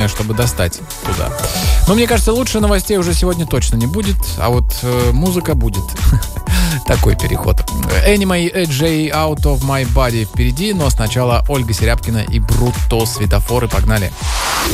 чтобы достать туда. Но мне кажется, лучше новостей уже сегодня точно не будет, а вот музыка будет. Такой переход. Anime J Out of My Body впереди, но сначала Ольга Серябкина и Брутто, Светофоры, погнали.